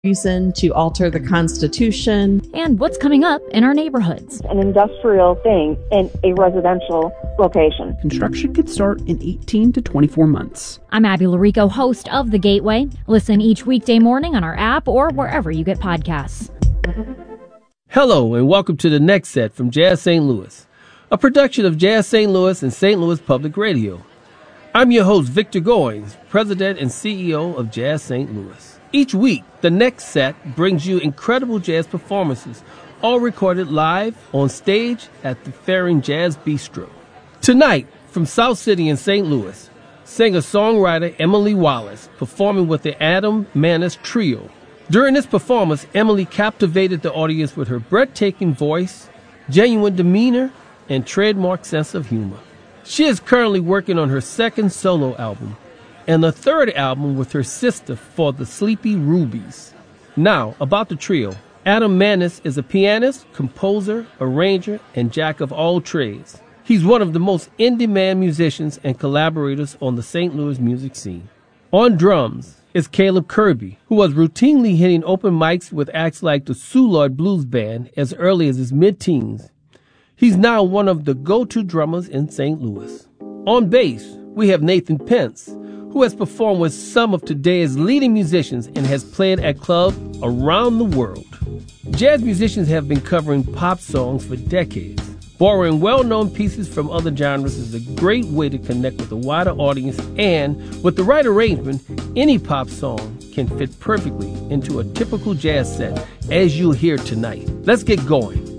reason to alter the Constitution. And what's coming up in our neighborhoods. An industrial thing in a residential location. Construction could start in 18 to 24 months. I'm Abby Larico, host of The Gateway. Listen each weekday morning on our app or wherever you get podcasts. Hello, and welcome to The Next Set from Jazz St. Louis, a production of Jazz St. Louis and St. Louis Public Radio. I'm your host, Victor Goins, President and CEO of Jazz St. Louis. Each week, The Next Set brings you incredible jazz performances, all recorded live on stage at the Faring Jazz Bistro. Tonight, from South City in St. Louis, singer-songwriter Emily Wallace performing with the Adam Manis Trio. During this performance, Emily captivated the audience with her breathtaking voice, genuine demeanor, and trademark sense of humor. She is currently working on her second solo album, and the third album with her sister for the Sleepy Rubies. Now, about the trio. Adam Manis is a pianist, composer, arranger, and jack of all trades. He's one of the most in-demand musicians and collaborators on the St. Louis music scene. On drums is Caleb Kirby, who was routinely hitting open mics with acts like the Soulard Blues Band as early as his mid-teens. He's now one of the go-to drummers in St. Louis. On bass, we have Nathan Pence, who has performed with some of today's leading musicians and has played at clubs around the world. Jazz musicians have been covering pop songs for decades. Borrowing well-known pieces from other genres is a great way to connect with a wider audience, and with the right arrangement, any pop song can fit perfectly into a typical jazz set, as you'll hear tonight. Let's get going.